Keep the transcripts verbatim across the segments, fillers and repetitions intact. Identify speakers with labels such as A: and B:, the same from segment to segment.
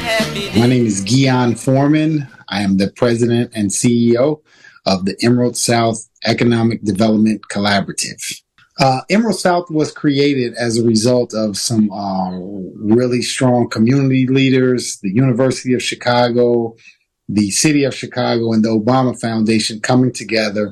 A: My name is Guion Foreman. I am the president and C E O of the Emerald South Economic Development Collaborative. Uh, Emerald South was created as a result of some uh, really strong community leaders, the University of Chicago, the City of Chicago, and the Obama Foundation coming together.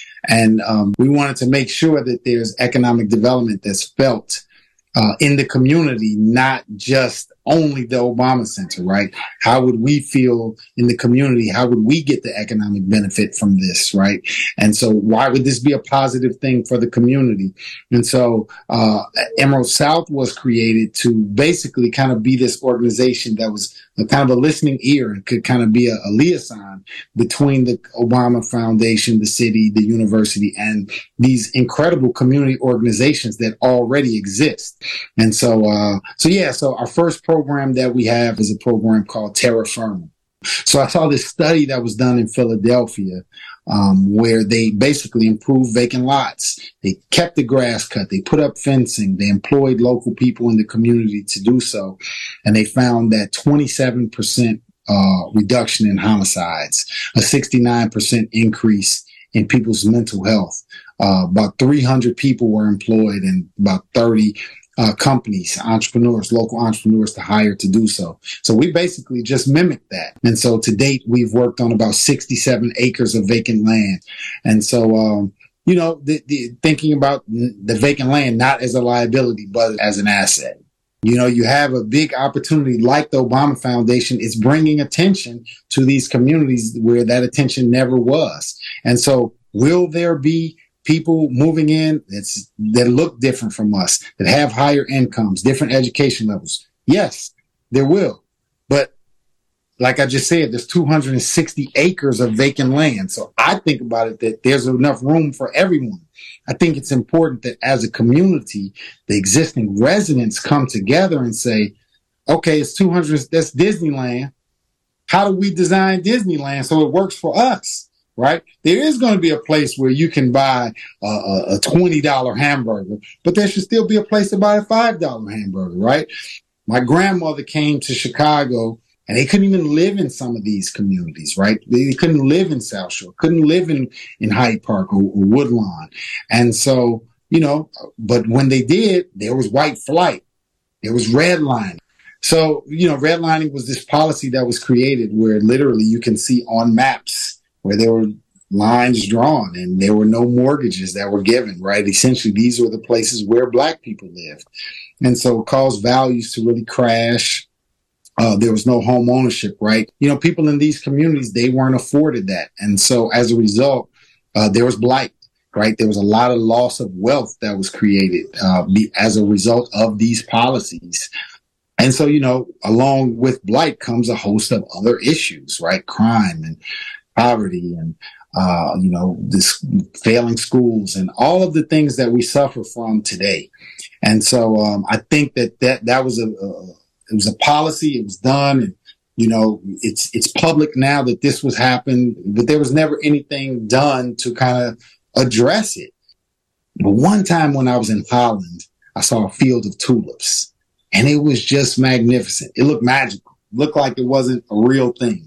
A: And um, we wanted to make sure that there's economic development that's felt uh, in the community, not just only the Obama Center, right? How would we feel in the community? How would we get the economic benefit from this, right? And so why would this be a positive thing for the community? And so uh, Emerald South was created to basically kind of be this organization that was a kind of a listening ear and could kind of be a, a liaison between the Obama Foundation, the city, the university, and these incredible community organizations that already exist. And so, uh, so yeah, so our first program that we have is a program called Terra Firma. So I saw this study that was done in Philadelphia, um, where they basically improved vacant lots. They kept the grass cut. They put up fencing. They employed local people in the community to do so. And they found that twenty-seven percent uh, reduction in homicides, a sixty-nine percent increase in people's mental health. Uh, about three hundred people were employed and about thirty Uh, companies, entrepreneurs, local entrepreneurs to hire to do so. So we basically just mimicked that. And so to date, we've worked on about sixty-seven acres of vacant land. And so, um, you know, the, the, thinking about the vacant land, not as a liability, but as an asset. You know, you have a big opportunity like the Obama Foundation. It's bringing attention to these communities where that attention never was. And so will there be people moving in that's, that look different from us, that have higher incomes, different education levels? Yes, there will. But like I just said, there's two hundred sixty acres of vacant land. So I think about it that there's enough room for everyone. I think it's important that as a community, the existing residents come together and say, okay, it's two hundred, that's Disneyland. How do we design Disneyland so it works for us? Right? There is going to be a place where you can buy a, a twenty dollars hamburger, but there should still be a place to buy a five dollars hamburger, right? My grandmother came to Chicago and they couldn't even live in some of these communities, right? They couldn't live in South Shore, couldn't live in, in Hyde Park or, or Woodlawn. And so, you know, but when they did, there was white flight. There was redlining. So, you know, redlining was this policy that was created where literally you can see on maps where there were lines drawn and there were no mortgages that were given, right? Essentially, these were the places where Black people lived. And so it caused values to really crash. Uh, there was no home ownership, right? You know, people in these communities, they weren't afforded that. And so as a result, uh, there was blight, right? There was a lot of loss of wealth that was created uh, as a result of these policies. And so, you know, along with blight comes a host of other issues, right? Crime and poverty and, uh, you know, this failing schools and all of the things that we suffer from today. And so, um, I think that that, that was a, a, it was a policy. It was done. And, you know, it's, it's public now that this was happened, but there was never anything done to kind of address it. But one time when I was in Holland, I saw a field of tulips and it was just magnificent. It looked magical. It looked like it wasn't a real thing.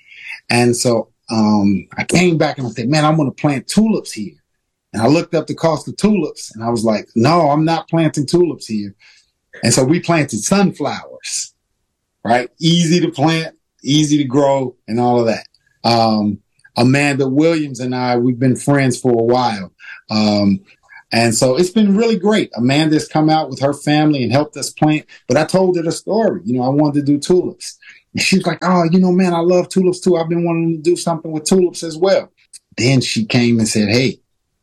A: And so, Um, I came back and I said, man, I'm going to plant tulips here. And I looked up the cost of tulips and I was like, no, I'm not planting tulips here. And so we planted sunflowers, right? Easy to plant, easy to grow and all of that. Um, Amanda Williams and I, we've been friends for a while. Um, and so it's been really great. Amanda's come out with her family and helped us plant, but I told her the story. You know, I wanted to do tulips. And she's like, oh, you know, man, I love tulips too. I've been wanting to do something with tulips as well. Then she came and said, hey,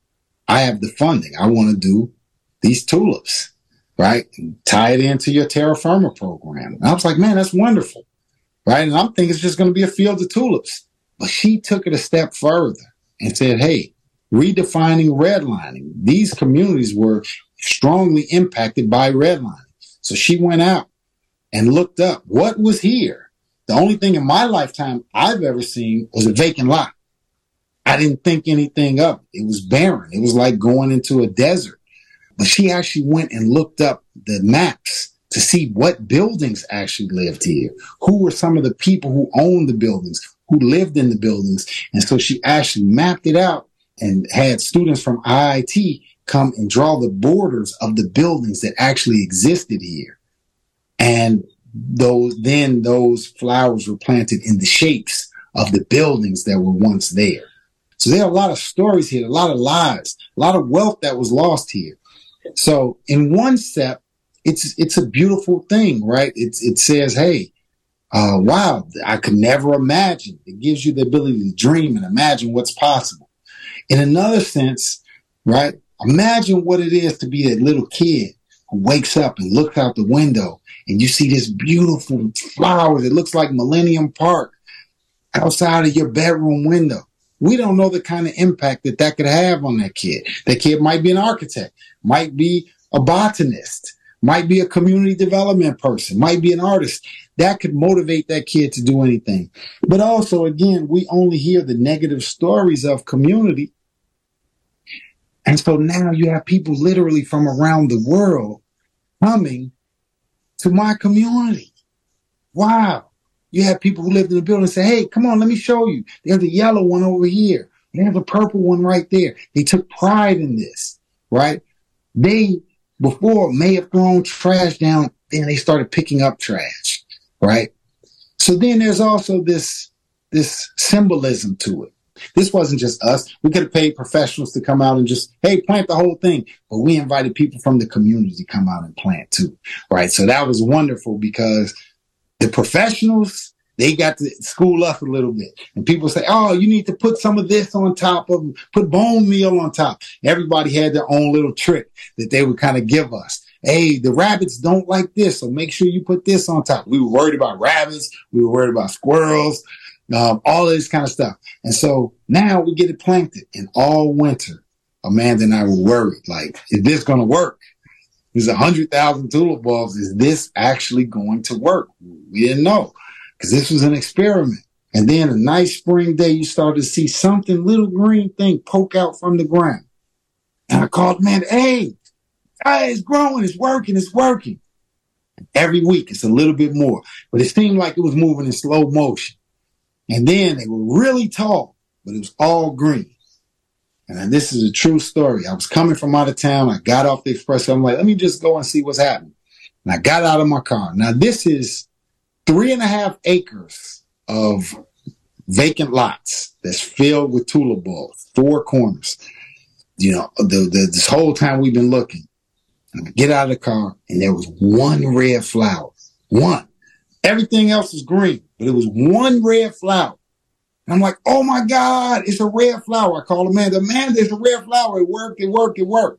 A: I have the funding. I want to do these tulips, right? And tie it into your Terra Firma program. And I was like, man, that's wonderful, right? And I'm thinking it's just going to be a field of tulips. But she took it a step further and said, hey, redefining redlining. These communities were strongly impacted by redlining. So she went out and looked up what was here. The only thing in my lifetime I've ever seen was a vacant lot. I didn't think anything of it. It was barren. It was like going into a desert. But she actually went and looked up the maps to see what buildings actually lived here. Who were some of the people who owned the buildings, who lived in the buildings. And so she actually mapped it out and had students from I I T come and draw the borders of the buildings that actually existed here. And those then those flowers were planted in the shapes of the buildings that were once there. So there are a lot of stories here, a lot of lives, a lot of wealth that was lost here. So in one step, it's it's a beautiful thing, right? It's it says, hey, uh, wow, I could never imagine. It gives you the ability to dream and imagine what's possible. In another sense, right, imagine what it is to be that little kid who wakes up and looks out the window and you see this beautiful flowers. It looks like Millennium Park outside of your bedroom window. We don't know the kind of impact that that could have on that kid. That kid might be an architect, might be a botanist, might be a community development person, might be an artist. That could motivate that kid to do anything. But also, again, we only hear the negative stories of community. And so now you have people literally from around the world coming to my community. Wow. You have people who lived in the building say, hey, come on, let me show you. There's a yellow one over here. There's a purple one right there. They took pride in this, right? They, before, may have thrown trash down, then they started picking up trash, right? So then there's also this, this symbolism to it. This wasn't just us. We could have paid professionals to come out and just, hey, plant the whole thing. But we invited people from the community to come out and plant too, right? So that was wonderful because the professionals, they got to school us a little bit. And people say, oh, you need to put some of this on top of, put bone meal on top. Everybody had their own little trick that they would kind of give us. Hey, the rabbits don't like this, so make sure you put this on top. We were worried about rabbits. We were worried about squirrels, um, all of this kind of stuff. And so now we get it planted. And all winter, Amanda and I were worried, like, is this going to work? There's one hundred thousand tulip bulbs. Is this actually going to work? We didn't know because this was an experiment. And then a nice spring day, you started to see something, little green thing poke out from the ground. And I called, man, hey, hey, it's growing, it's working, it's working. Every week, it's a little bit more. But it seemed like it was moving in slow motion. And then they were really tall, but it was all green. And this is a true story. I was coming from out of town. I got off the expressway. I'm like, let me just go and see what's happening. And I got out of my car. Now, this is three and a half acres of vacant lots that's filled with tulip bulbs, four corners. You know, the, the, this whole time we've been looking. And I get out of the car, and there was one red flower. One. Everything else was green, but it was one red flower. And I'm like, oh my God, it's a red flower. I called Amanda, man, there's a red flower. It worked, it worked, it worked.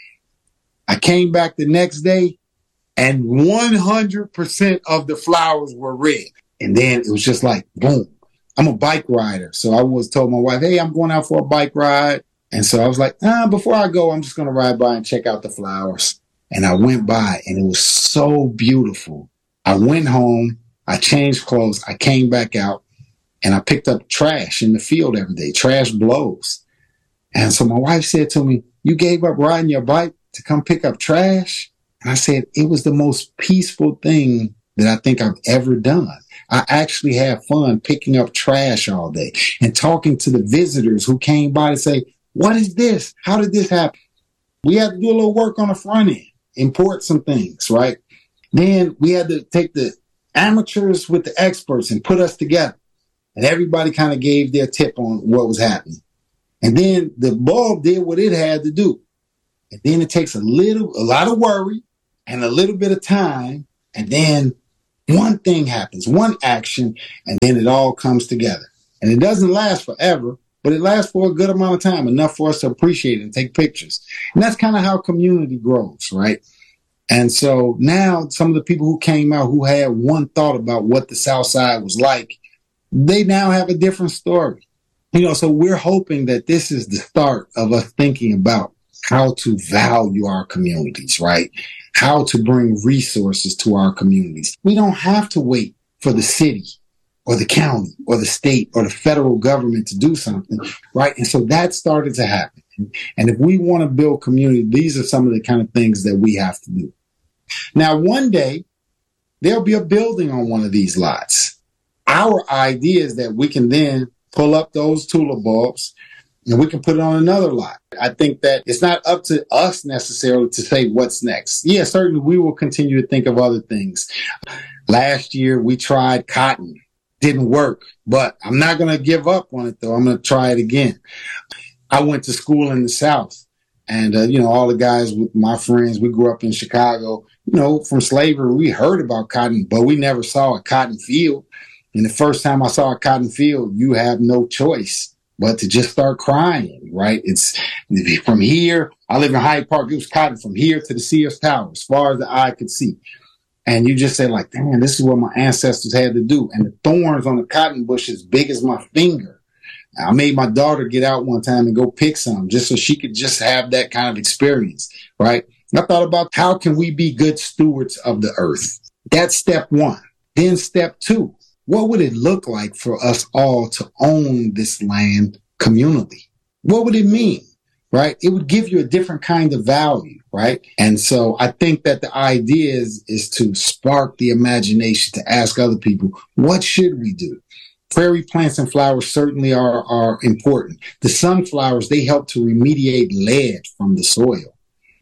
A: I came back the next day and one hundred percent of the flowers were red. And then it was just like, boom. I'm a bike rider. So I was told my wife, hey, I'm going out for a bike ride. And so I was like, ah, before I go, I'm just going to ride by and check out the flowers. And I went by and it was so beautiful. I went home, I changed clothes, I came back out. And I picked up trash in the field every day. Trash blows. And so my wife said to me, you gave up riding your bike to come pick up trash? And I said, it was the most peaceful thing that I think I've ever done. I actually had fun picking up trash all day and talking to the visitors who came by to say, what is this? How did this happen? We had to do a little work on the front end, import some things, right? Then we had to take the amateurs with the experts and put us together. And everybody kind of gave their tip on what was happening. And then the bulb did what it had to do. And then it takes a little, a lot of worry and a little bit of time. And then one thing happens, one action, and then it all comes together. And it doesn't last forever, but it lasts for a good amount of time, enough for us to appreciate it and take pictures. And that's kind of how community grows, right? And so now some of the people who came out who had one thought about what the South Side was like, they now have a different story. You know, so we're hoping that this is the start of us thinking about how to value our communities, right? How to bring resources to our communities. We don't have to wait for the city or the county or the state or the federal government to do something, right? And so that started to happen. And if we want to build community, these are some of the kind of things that we have to do. Now, one day, there'll be a building on one of these lots. Our idea is that we can then pull up those tulip bulbs and we can put it on another lot. I think that it's not up to us necessarily to say what's next. Yeah, certainly we will continue to think of other things. Last year, we tried cotton. Didn't work, but I'm not going to give up on it, though. I'm going to try it again. I went to school in the South, and, uh, you know, all the guys with my friends, we grew up in Chicago. You know, from slavery, we heard about cotton, but we never saw a cotton field. And the first time I saw a cotton field, you have no choice but to just start crying, right? It's from here. I live in Hyde Park. It was cotton from here to the Sears Tower, as far as the eye could see. And you just say, like, damn, this is what my ancestors had to do. And the thorns on the cotton bush as big as my finger. I made my daughter get out one time and go pick some just so she could just have that kind of experience, right? And I thought about how can we be good stewards of the earth? That's step one. Then step two, what would it look like for us all to own this land communally? What would it mean? Right? It would give you a different kind of value, right? And so I think that the idea is, is to spark the imagination, to ask other people, what should we do? Prairie plants and flowers certainly are, are important. The sunflowers, they help to remediate lead from the soil.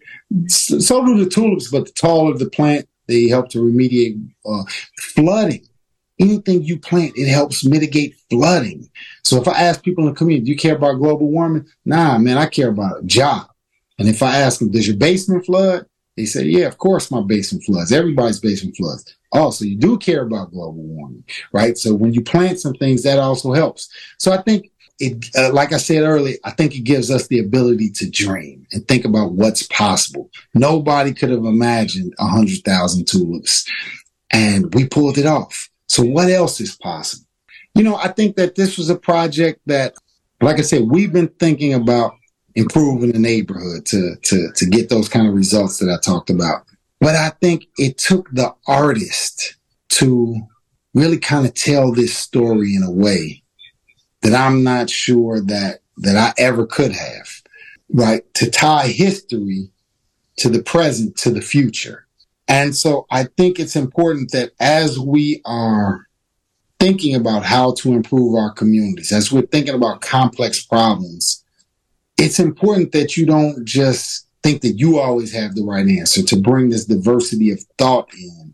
A: So, so do the tulips, but the taller the plant, they help to remediate uh, flooding. Anything you plant, it helps mitigate flooding. So if I ask people in the community, do you care about global warming? Nah, man, I care about a job. And if I ask them, does your basement flood? They say, yeah, of course my basement floods. Everybody's basement floods. Also, you do care about global warming, right? So when you plant some things, that also helps. So I think it, uh, like I said earlier, I think it gives us the ability to dream and think about what's possible. Nobody could have imagined a hundred thousand tulips, and we pulled it off. So what else is possible? You know, I think that this was a project that, like I said, we've been thinking about improving the neighborhood to, to, to get those kind of results that I talked about. But I think it took the artist to really kind of tell this story in a way that I'm not sure that, that I ever could have, right? To tie history to the present, to the future. And so I think it's important that as we are thinking about how to improve our communities, as we're thinking about complex problems, it's important that you don't just think that you always have the right answer, to bring this diversity of thought in.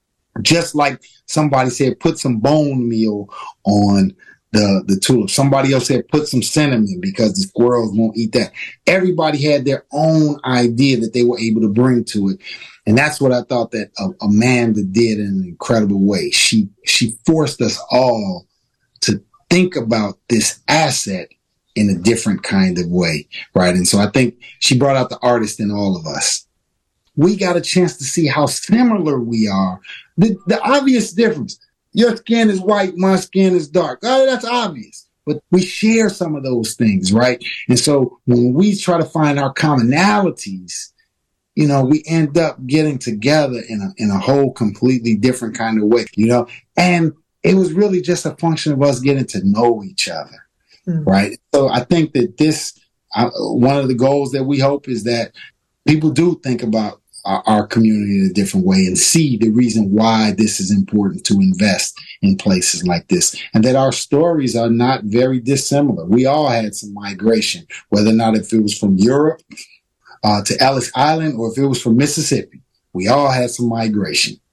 A: Just like somebody said, put some bone meal on the, the tulip. Somebody else said, put some cinnamon because the squirrels won't eat that. Everybody had their own idea that they were able to bring to it. And that's what I thought that uh, Amanda did in an incredible way. She, she forced us all to think about this asset in a different kind of way, right? And so I think she brought out the artist in all of us. We got a chance to see how similar we are. The, the obvious difference. Your skin is white, my skin is dark. Oh, that's obvious. But we share some of those things, right? And so when we try to find our commonalities, you know, we end up getting together in a, in a whole completely different kind of way, you know? And it was really just a function of us getting to know each other, mm. right? So I think that this, uh, one of the goals that we hope is that people do think about our, our community in a different way and see the reason why this is important to invest in places like this, and that our stories are not very dissimilar. We all had some migration, whether or not if it was from Europe uh, to Ellis Island or if it was from Mississippi. We all had some migration.